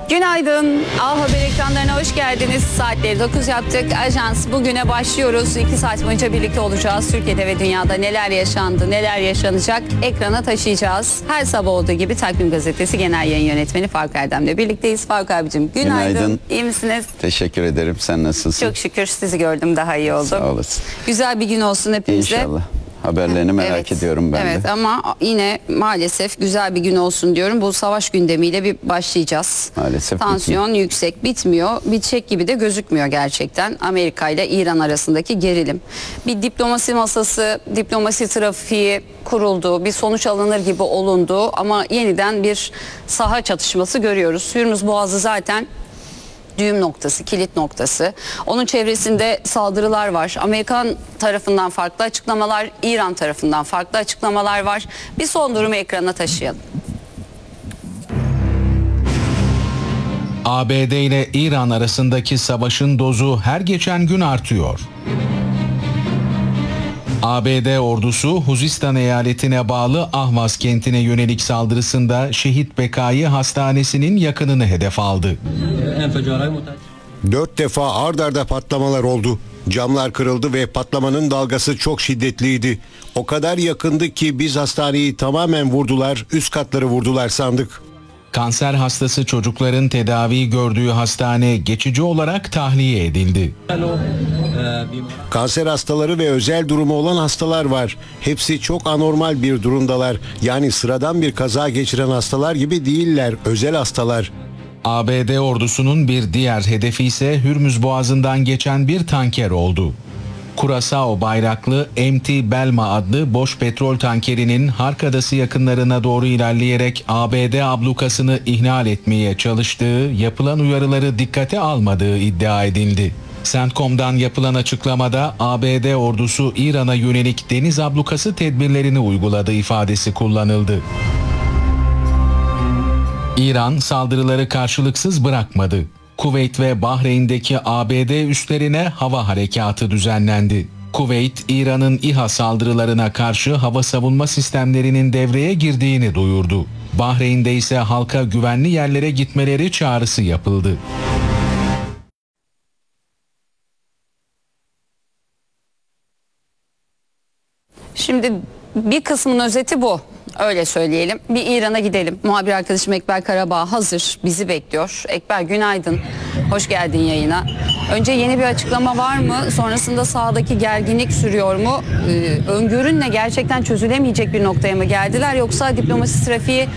Günaydın. A Haber ekranlarına hoş geldiniz. Saatleri 9 yaptık. Ajans bugüne başlıyoruz. 2 saat boyunca birlikte olacağız. Türkiye'de ve dünyada neler yaşandı, neler yaşanacak ekrana taşıyacağız. Her sabah olduğu gibi Takvim Gazetesi Genel Yayın Yönetmeni Faruk Erdem'le birlikteyiz. Faruk abicim günaydın. İyi misiniz? Teşekkür ederim. Sen nasılsın? Çok şükür sizi gördüm, daha iyi oldum. Sağ olasın. Güzel bir gün olsun hepimize. İnşallah. Haberlerini merak ediyorum ben de. Evet ama yine maalesef güzel bir gün olsun diyorum. Bu savaş gündemiyle bir başlayacağız. Maalesef Tansiyon yüksek, bitmiyor. Bitecek gibi de gözükmüyor gerçekten. Amerika ile İran arasındaki gerilim. Bir diplomasi masası, diplomasi trafiği kuruldu. Bir sonuç alınır gibi olundu ama yeniden bir saha çatışması görüyoruz. Hürmüz Boğazı zaten düğüm noktası, kilit noktası. Onun çevresinde saldırılar var. Amerikan tarafından farklı açıklamalar, İran tarafından farklı açıklamalar var. Bir son durumu ekrana taşıyalım. ABD ile İran arasındaki savaşın dozu her geçen gün artıyor. ABD ordusu Huzistan eyaletine bağlı Ahvaz kentine yönelik saldırısında Şehit Bekai Hastanesi'nin yakınını hedef aldı. 4 defa ard arda patlamalar oldu. Camlar kırıldı ve patlamanın dalgası çok şiddetliydi. O kadar yakındı ki biz hastaneyi tamamen vurdular, üst katları vurdular sandık. Kanser hastası çocukların tedavi gördüğü hastane geçici olarak tahliye edildi. Kanser hastaları ve özel durumu olan hastalar var. Hepsi çok anormal bir durumdalar. Yani sıradan bir kaza geçiren hastalar gibi değiller, özel hastalar. ABD ordusunun bir diğer hedefi ise Hürmüz Boğazı'ndan geçen bir tanker oldu. Curaçao bayraklı MT Belma adlı boş petrol tankerinin Hark Adası yakınlarına doğru ilerleyerek ABD ablukasını ihlal etmeye çalıştığı, yapılan uyarıları dikkate almadığı iddia edildi. CENTCOM'dan yapılan açıklamada ABD ordusu İran'a yönelik deniz ablukası tedbirlerini uyguladı ifadesi kullanıldı. İran saldırıları karşılıksız bırakmadı. Kuveyt ve Bahreyn'deki ABD üslerine hava harekatı düzenlendi. Kuveyt, İran'ın İHA saldırılarına karşı hava savunma sistemlerinin devreye girdiğini duyurdu. Bahreyn'de ise halka güvenli yerlere gitmeleri çağrısı yapıldı. Şimdi bir kısmın özeti bu. Öyle söyleyelim. Bir İran'a gidelim. Muhabir arkadaşım Ekber Karabağ hazır. Bizi bekliyor. Ekber günaydın. Hoş geldin yayına. Önce yeni bir açıklama var mı? Sonrasında sahadaki gerginlik sürüyor mu? Öngörünle gerçekten çözülemeyecek bir noktaya mı geldiler? Yoksa diplomasi trafiği